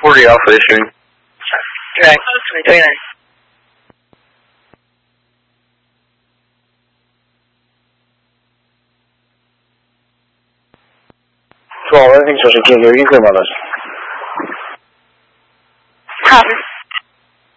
40 Alpha issuing. Okay. 29. 12, everything's supposed to get here. You can clear my list. Copy.